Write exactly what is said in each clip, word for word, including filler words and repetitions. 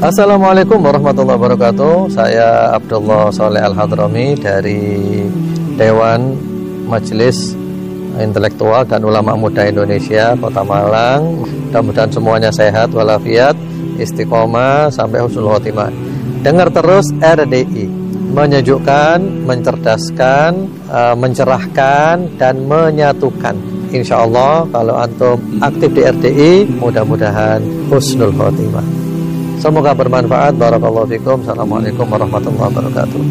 Assalamualaikum warahmatullahi wabarakatuh. Saya Abdullah Soleh Al-Hadrami dari Dewan Majelis Intelektual dan Ulama Muda Indonesia Kota Malang. Mudah-mudahan semuanya sehat walafiat, istiqomah sampai husnul khotimah. Dengar terus R D I, menyejukkan, mencerdaskan, mencerahkan dan menyatukan. Insya Allah kalau antum aktif di R D I, mudah-mudahan husnul khotimah. Semoga bermanfaat. Barakallahu fikum. Assalamualaikum warahmatullahi wabarakatuh.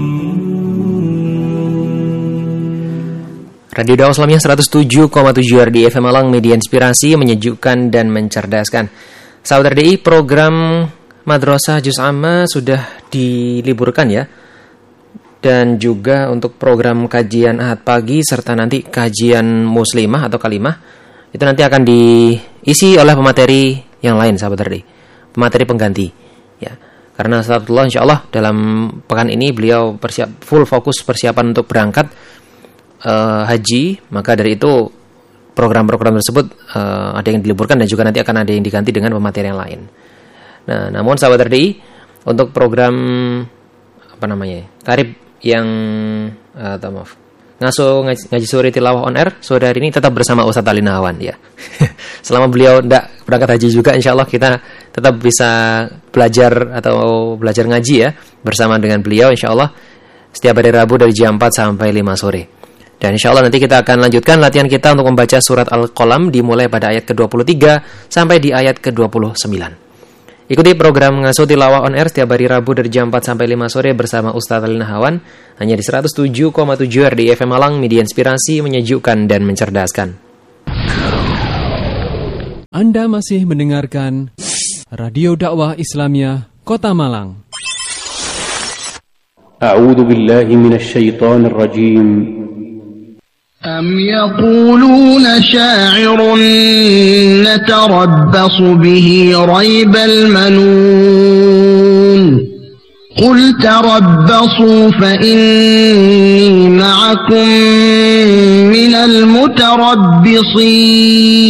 Radio Dakwah Islamiyah seratus tujuh koma tujuh R D I F M Malang, media inspirasi, menyejukkan dan mencerdaskan. Sahabat R D I, program Madrasah Juz Amma sudah diliburkan ya. Dan juga untuk program kajian Ahad pagi serta nanti kajian muslimah atau kalimah itu nanti akan diisi oleh pemateri yang lain, sahabat R D I. Pemateri pengganti ya. Karena Astagfirullah insyaallah dalam pekan ini beliau persiap full fokus persiapan untuk berangkat uh, haji, maka dari itu program-program tersebut uh, ada yang diliburkan dan juga nanti akan ada yang diganti dengan pemateri yang lain. Nah, namun sahabat R D I, untuk program apa namanya? Tarif yang uh, maaf. Ngaso ngaji, ngaji sore tilawah on air sore hari ini tetap bersama Ustaz Ali Nahawan ya. Selama beliau tidak berangkat haji juga, insyaallah kita tetap bisa belajar atau belajar ngaji ya bersama dengan beliau insyaallah setiap hari Rabu dari jam empat sampai lima sore. Dan insyaallah nanti kita akan lanjutkan latihan kita untuk membaca surat Al-Qalam dimulai pada ayat ke dua puluh tiga sampai di ayat ke dua puluh sembilan. Ikuti program Ngasuh Tilawah on air setiap hari Rabu dari jam empat sampai lima sore bersama Ustaz Ali Nahawan hanya di seratus tujuh koma tujuh R D I F M Malang, media inspirasi, menyejukkan dan mencerdaskan. Anda masih mendengarkan Radio Dakwah Islamiyah Kota Malang. A'udzu billahi minasy syaithanir rajim. أم يقولون شاعر نتربص به ريب المنون قل تربصوا فإني معكم من المتربصين